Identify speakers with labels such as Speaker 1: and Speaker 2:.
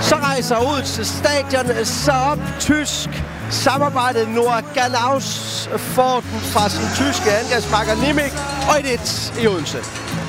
Speaker 1: Så rejser ud til stadion, så op tysk samarbejdet Nordganaus får den fra sin tyske angrebsmarker Nimick, og 1-1 i Odense.